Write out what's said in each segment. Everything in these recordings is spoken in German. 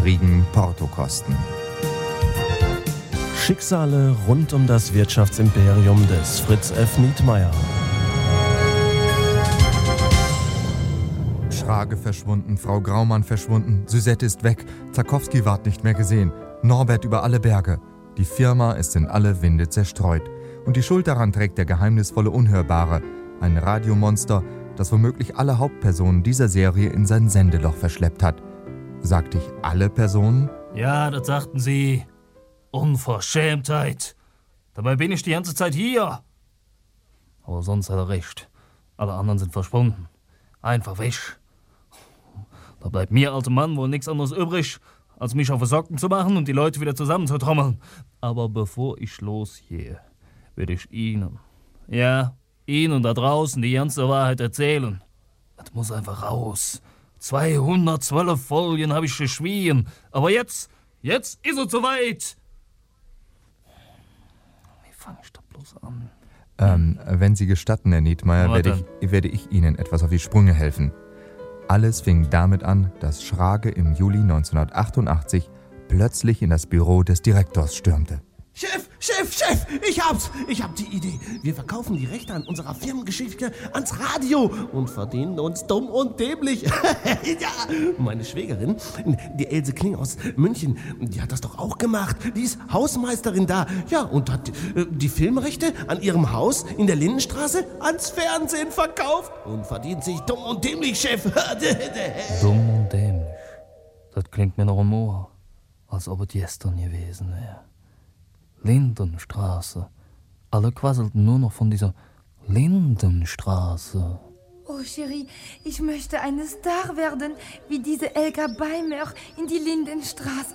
niedrigen Portokosten. Schicksale rund um das Wirtschaftsimperium des Fritz F. Nietmeyer. Schrage verschwunden, Frau Graumann verschwunden, Suzette ist weg, Zarkowski ward nicht mehr gesehen, Norbert über alle Berge. Die Firma ist in alle Winde zerstreut. Und die Schuld daran trägt der geheimnisvolle Unhörbare, ein Radiomonster, das womöglich alle Hauptpersonen dieser Serie in sein Sendeloch verschleppt hat. Sagte ich alle Personen? Ja, das sagten sie. Unverschämtheit. Dabei bin ich die ganze Zeit hier. Aber sonst hat er recht. Alle anderen sind verschwunden. Einfach weg. Da bleibt mir, alter Mann, wohl nichts anderes übrig, als mich auf die Socken zu machen und die Leute wieder zusammenzutrommeln. Aber bevor ich losgehe, will ich Ihnen da draußen die ganze Wahrheit erzählen. Das muss einfach raus. 212 Folgen habe ich geschwiegen. Aber jetzt ist es soweit. Wie fange ich da bloß an? Wenn Sie gestatten, Herr Nietmeyer, werde ich Ihnen etwas auf die Sprünge helfen. Alles fing damit an, dass Schrage im Juli 1988 plötzlich in das Büro des Direktors stürmte. Chef, ich hab die Idee. Wir verkaufen die Rechte an unserer Firmengeschichte ans Radio und verdienen uns dumm und dämlich. Ja, meine Schwägerin, die Else Kling aus München, die hat das doch auch gemacht. Die ist Hausmeisterin da. Ja, und hat die Filmrechte an ihrem Haus in der Lindenstraße ans Fernsehen verkauft und verdient sich dumm und dämlich, Chef. Dumm und dämlich. Das klingt mir noch im Ohr, als ob es gestern gewesen wäre. Lindenstraße. Alle quasselten nur noch von dieser Lindenstraße. Oh, Chérie, ich möchte eine Star werden, wie diese Elga Beimer in die Lindenstraße.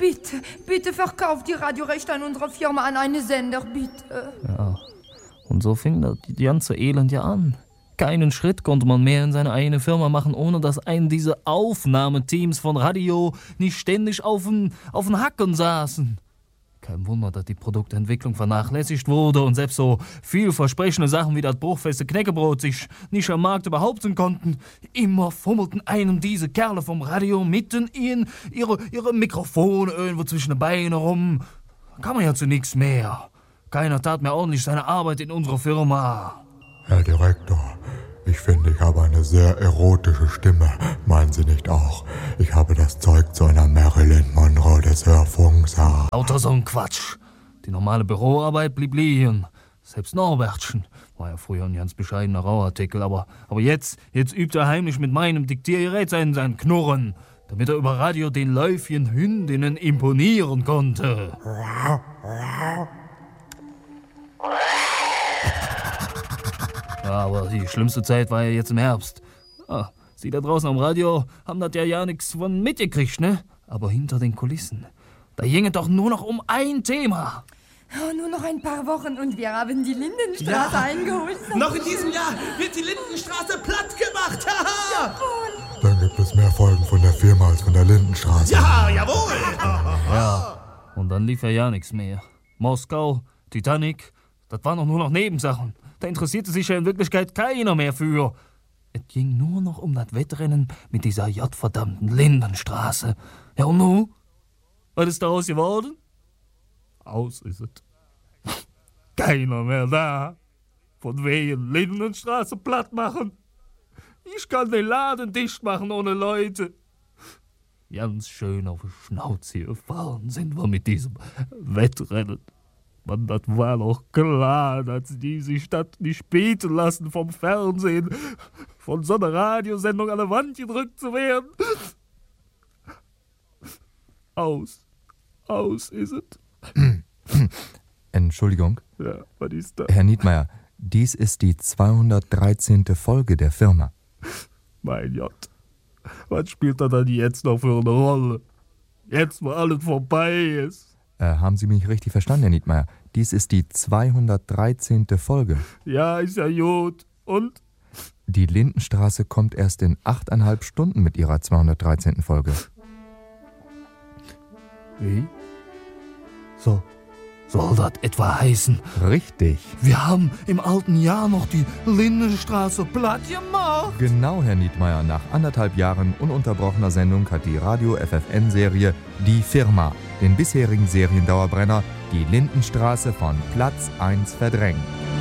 Bitte verkauf die Radiorechte an unserer Firma an einen Sender, bitte. Ja, und so fing das die ganze Elend ja an. Keinen Schritt konnte man mehr in seine eigene Firma machen, ohne dass einen diese Aufnahmeteams von Radio nicht ständig auf den Hacken saßen. Kein Wunder, dass die Produktentwicklung vernachlässigt wurde und selbst so vielversprechende Sachen wie das bruchfeste Knäckebrot sich nicht am Markt behaupten konnten. Immer fummelten einem diese Kerle vom Radio mitten in ihre Mikrofone irgendwo zwischen den Beinen rum. Kann man ja zu nichts mehr. Keiner tat mehr ordentlich seine Arbeit in unserer Firma. Herr Direktor, ich finde, ich habe eine sehr erotische Stimme. Meinen Sie nicht auch? Ich habe das Zeug zu einer Marilyn Monroe des Hörfunks. Lauter so ein Quatsch. Die normale Büroarbeit blieb liegen. Selbst Norbertchen war ja früher ein ganz bescheidener Rauartikel. Aber jetzt übt er heimlich mit meinem Diktiergerät sein Knurren, damit er über Radio den Läufchen Hündinnen imponieren konnte. Ja, aber die schlimmste Zeit war ja jetzt im Herbst. Sie da draußen am Radio haben das ja nichts von mitgekriegt, ne? Aber hinter den Kulissen, da ginge doch nur noch um ein Thema. Oh, nur noch ein paar Wochen und wir haben die Lindenstraße eingeholt. Noch in diesem Jahr wird die Lindenstraße platt gemacht. Jawohl. Dann gibt es mehr Folgen von der Firma als von der Lindenstraße. Ja, jawohl. Ja, und dann lief ja nichts mehr. Moskau, Titanic, das waren doch nur noch Nebensachen. Da interessierte sich ja in Wirklichkeit keiner mehr für. Es ging nur noch um das Wettrennen mit dieser verdammten Lindenstraße. Ja, und nun? Was ist daraus geworden? Aus ist es. Keiner mehr da. Von wegen Lindenstraße platt machen. Ich kann den Laden dicht machen ohne Leute. Ganz schön auf die Schnauze gefallen sind wir mit diesem Wettrennen. Mann, das war doch klar, dass die sich das nicht bieten lassen vom Fernsehen, von so einer Radiosendung an der Wand gedrückt zu werden. Aus ist es. Entschuldigung. Ja, was ist das? Herr Nietmeyer, dies ist die 213. Folge der Firma. Mein Gott, was spielt da dann jetzt noch für eine Rolle? Jetzt, wo alles vorbei ist. Haben Sie mich richtig verstanden, Herr Nietmeyer? Dies ist die 213. Folge. Ja, ist ja gut. Und? Die Lindenstraße kommt erst in 8,5 Stunden mit ihrer 213. Folge. Wie? So Soll das etwa heißen, Richtig. wir haben im alten Jahr noch die Lindenstraße platt gemacht? Genau, Herr Nietmeyer. Nach 1,5 Jahren ununterbrochener Sendung hat die Radio FFN-Serie Die Firma den bisherigen Seriendauerbrenner, die Lindenstraße, von Platz 1 verdrängt.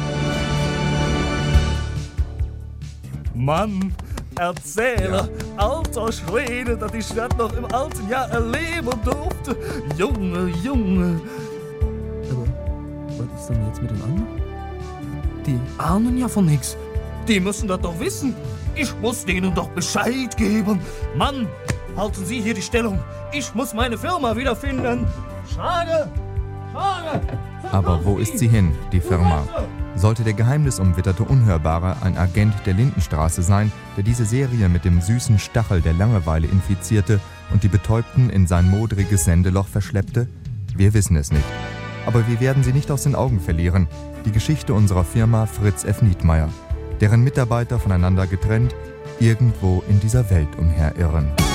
Mann, Erzähler, alter Schwede, dass ich das noch im alten Jahr erleben durfte. Junge. Aber was ist denn jetzt mit den anderen? Die ahnen ja von nix. Die müssen das doch wissen. Ich muss denen doch Bescheid geben. Mann, halten Sie hier die Stellung. Ich muss meine Firma wiederfinden. Schade. Aber wo ist sie hin, die Firma? Sollte der geheimnisumwitterte Unhörbare ein Agent der Lindenstraße sein, der diese Serie mit dem süßen Stachel der Langeweile infizierte und die Betäubten in sein modriges Sendeloch verschleppte? Wir wissen es nicht. Aber wir werden sie nicht aus den Augen verlieren. Die Geschichte unserer Firma Fritz F. Nietmeyer, deren Mitarbeiter voneinander getrennt irgendwo in dieser Welt umherirren.